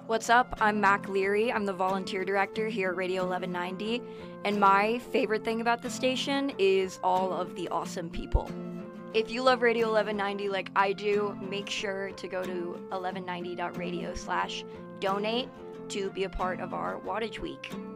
What's up? I'm Mac Leary. I'm the volunteer director here at Radio 1190, and my favorite thing about the station is all of the awesome people. If you love Radio 1190 like I do, make sure to go to 1190.radio/donate to be a part of our Wattage Week.